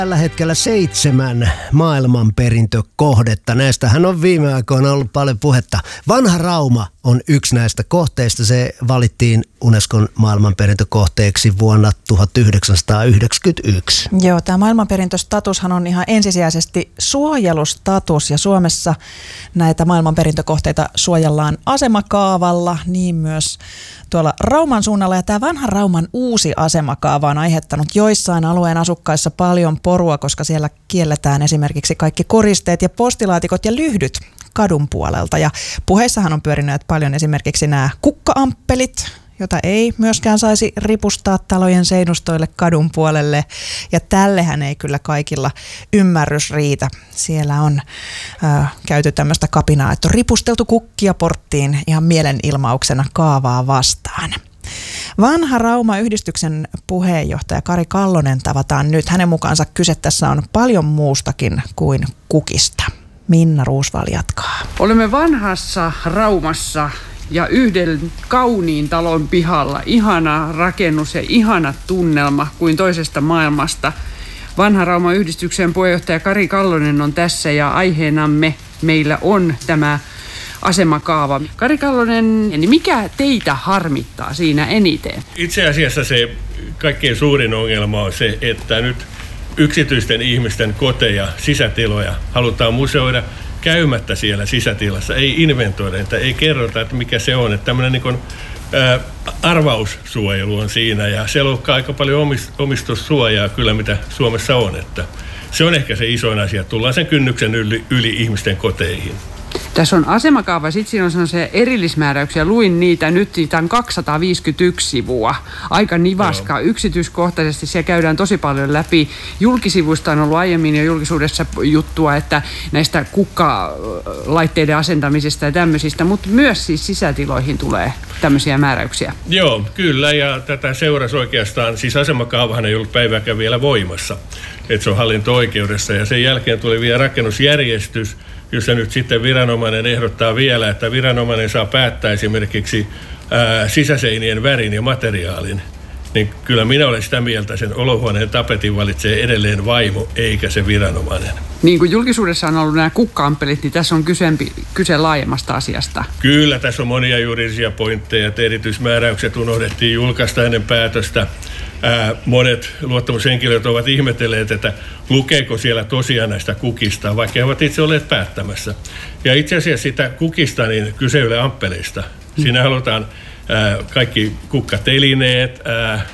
Tällä hetkellä 7 maailmanperintökohdetta. Näistähän on viime aikoina ollut paljon puhetta. Vanha Rauma on yksi näistä kohteista. Se valittiin Unescon maailmanperintökohteeksi vuonna 1991. Joo, tämä maailmanperintöstatushan on ihan ensisijaisesti suojelustatus ja Suomessa näitä maailmanperintökohteita suojellaan asemakaavalla, niin myös tuolla Rauman suunnalla. Ja tämä vanha Rauman uusi asemakaava on aiheuttanut joissain alueen asukkaissa paljon porua, koska siellä kielletään esimerkiksi kaikki koristeet ja postilaatikot ja lyhdyt kadun puolelta. Ja puheissahan on pyörinyt paljon esimerkiksi nämä kukka-amppelit, jota ei myöskään saisi ripustaa talojen seinustoille kadun puolelle. Ja tällehän ei kyllä kaikilla ymmärrys riitä. Siellä on käyty tämmöistä kapinaa, että on ripusteltu kukkia porttiin ihan mielenilmauksena kaavaa vastaan. Vanha Rauma-yhdistyksen puheenjohtaja Kari Kallonen tavataan nyt. Hänen mukaansa kyse tässä on paljon muustakin kuin kukista. Minna Ruusval jatkaa. Olemme vanhassa Raumassa ja yhden kauniin talon pihalla. Ihana rakennus ja ihana tunnelma kuin toisesta maailmasta. Vanha Rauma-yhdistyksen puheenjohtaja Kari Kallonen on tässä ja aiheenamme meillä on tämä asemakaava. Kari Kallonen, niin mikä teitä harmittaa siinä eniten? Itse asiassa se kaikkein suurin ongelma on se, että nyt yksityisten ihmisten koteja, sisätiloja halutaan museoida käymättä siellä sisätilassa. Ei inventoida, että ei kerrota, että mikä se on. Että tämmöinen niin kuin, arvaussuojelu on siinä ja se loukkaa aika paljon omistussuojaa kyllä, mitä Suomessa on. Että se on ehkä se isoin asia. Tullaan sen kynnyksen yli ihmisten koteihin. Tässä on asemakaava, sitten siinä on sellaisia erillismääräyksiä. Luin niitä, nyt niitä on 251 sivua. Aika nivaska, yksityiskohtaisesti. Siellä käydään tosi paljon läpi. Julkisivuista on ollut aiemmin jo julkisuudessa juttua, että näistä kukkalaitteiden asentamisesta ja tämmöisistä, mutta myös siis sisätiloihin tulee tämmöisiä määräyksiä. Joo, kyllä, ja tätä seurasi oikeastaan, siis asemakaavahan ei ollut päivääkään vielä voimassa. Että se on hallinto-oikeudessa ja sen jälkeen tuli vielä rakennusjärjestys, jossa nyt sitten viranomainen ehdottaa vielä, että viranomainen saa päättää esimerkiksi sisäseinien värin ja materiaalin. Niin kyllä minä olen sitä mieltä, sen olohuoneen tapetin valitsee edelleen vaimo, eikä se viranomainen. Niin kuin julkisuudessa on ollut nämä kukka-amppelit, niin tässä on kyse laajemmasta asiasta. Kyllä, tässä on monia juridisia pointteja, että erityismääräykset unohdettiin julkaista ennen päätöstä. Monet luottamushenkilöt ovat ihmetelleet, että lukeeko siellä tosiaan näistä kukista, vaikka he ovat itse olleet päättämässä. Ja itse asiassa sitä kukista, niin kyse ei ole amppeleista. Siinä halutaan kaikki kukkatelineet,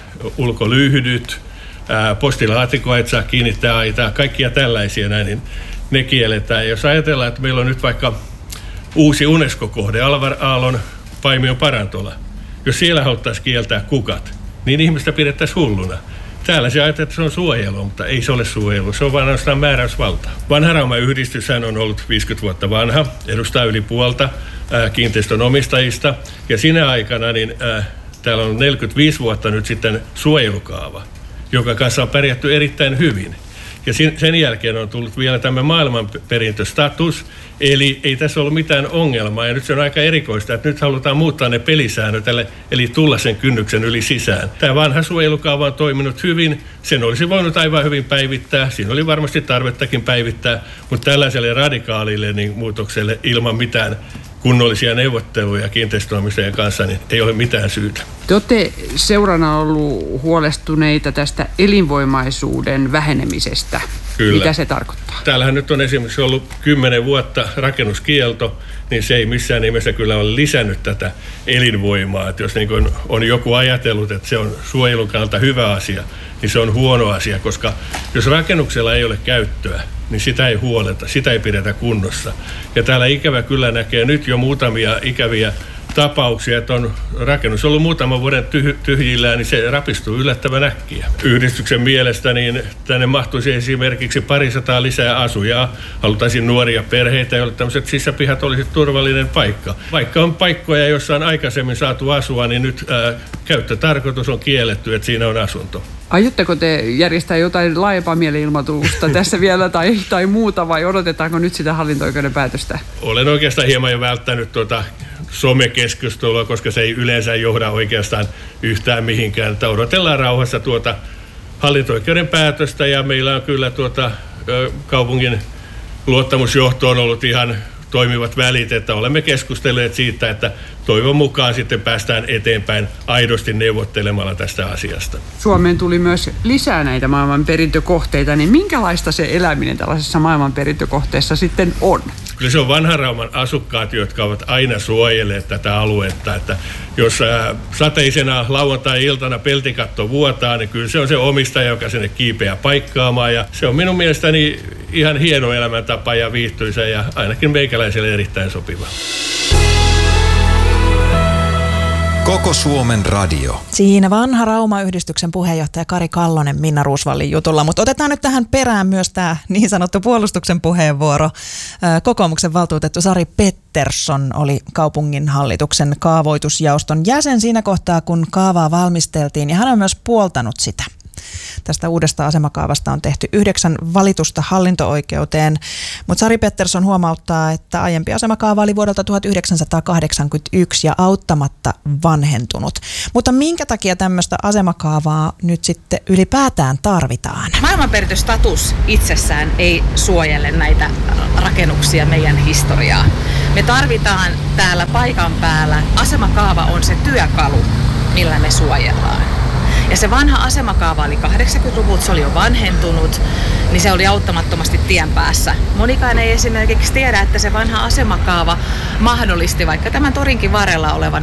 ulkolyhdyt, postilaatikoa, et saa kiinnittää aitaa, kaikkia tällaisia näin, niin ne kielletään. Jos ajatellaan, että meillä on nyt vaikka uusi UNESCO-kohde, Alvar Aallon Paimion Parantola, jos siellä haluttaisiin kieltää kukat, niin ihmistä pidettäisiin hulluna. Täällä se ajatellaan, että se on suojelu, mutta ei se ole suojelu. Se on vain ainoastaan määräysvalta. Vanha Rauma-yhdistyshän on ollut 50 vuotta vanha, edustaa yli puolta kiinteistön omistajista. Ja sinä aikana niin, täällä on 45 vuotta nyt sitten suojelukaava, joka kanssa on pärjätty erittäin hyvin. Ja sen jälkeen on tullut vielä tämä maailmanperintöstatus, eli ei tässä ollut mitään ongelmaa. Ja nyt se on aika erikoista, että nyt halutaan muuttaa ne pelisäännöt, eli tulla sen kynnyksen yli sisään. Tämä vanha suojelukaava on toiminut hyvin, sen olisi voinut aivan hyvin päivittää, siinä oli varmasti tarvettakin päivittää, mutta tällaiselle radikaalille niin muutokselle ilman mitään kunnollisia neuvotteluja kiinteistönomistajien kanssa, niin ei ole mitään syytä. Te olette seurana ollut huolestuneita tästä elinvoimaisuuden vähenemisestä. Kyllä. Mitä se tarkoittaa? Täällähän nyt on esimerkiksi ollut 10 vuotta rakennuskielto, niin se ei missään nimessä kyllä ole lisännyt tätä elinvoimaa. Että jos niin kuin on joku ajatellut, että se on suojelun kannalta hyvä asia, niin se on huono asia, koska jos rakennuksella ei ole käyttöä, niin sitä ei huoleta, sitä ei pidetä kunnossa. Ja täällä ikävä kyllä näkee nyt jo muutamia ikäviä tapauksia, että on rakennus ollut muutaman vuoden tyhjillään, niin se rapistuu yllättävän äkkiä. Yhdistyksen mielestä niin tänne mahtuisi esimerkiksi 200 lisää asujaa. Halutaisiin nuoria perheitä, joille tämmöiset sisäpihat olisi turvallinen paikka. Vaikka on paikkoja, joissa on aikaisemmin saatu asua, niin nyt käyttötarkoitus on kielletty, että siinä on asunto. Aiotteko te järjestää jotain laajempaa mielenilmautusta tässä vielä tai muuta vai odotetaanko nyt sitä hallinto-oikeuden päätöstä? Olen oikeastaan hieman jo välttänyt somekeskustelua, koska se ei yleensä johda oikeastaan yhtään mihinkään. Että odotellaan rauhassa hallinto-oikeuden päätöstä ja meillä on kyllä kaupungin luottamusjohto on ollut ihan toimivat välit, että olemme keskustelleet siitä, että toivon mukaan sitten päästään eteenpäin aidosti neuvottelemalla tästä asiasta. Suomeen tuli myös lisää näitä maailmanperintökohteita, niin minkälaista se eläminen tällaisessa maailmanperintökohteessa sitten on? Kyllä se on Vanhan-Rauman asukkaat, jotka ovat aina suojelleet tätä aluetta, että jos sateisena lauantai-iltana peltikatto vuotaa, niin kyllä se on se omistaja, joka sinne kiipeää paikkaamaan ja se on minun mielestäni ihan hieno elämäntapa ja viihtyisä ja ainakin meikäläiselle erittäin sopiva. Koko Suomen radio. Siinä Vanha Rauma-yhdistyksen puheenjohtaja Kari Kallonen Minna Roosvallin jutulla, mutta otetaan nyt tähän perään myös tämä niin sanottu puolustuksen puheenvuoro. Kokoomuksen valtuutettu Sari Pettersson oli kaupunginhallituksen kaavoitusjaoston jäsen siinä kohtaa, kun kaavaa valmisteltiin ja hän on myös puoltanut sitä. Tästä uudesta asemakaavasta on tehty 9 valitusta hallinto-oikeuteen, mutta Sari Pettersson huomauttaa, että aiempi asemakaava oli vuodelta 1981 ja auttamatta vanhentunut. Mutta minkä takia tämmöistä asemakaavaa nyt sitten ylipäätään tarvitaan? Maailmanperintöstatus itsessään ei suojele näitä rakennuksia, meidän historiaa. Me tarvitaan täällä paikan päällä, asemakaava on se työkalu, millä me suojellaan. Ja se vanha asemakaava oli 80-luvulta, se oli jo vanhentunut, niin se oli auttamattomasti tien päässä. Monikaan ei esimerkiksi tiedä, että se vanha asemakaava mahdollisti vaikka tämän torinkin varrella olevan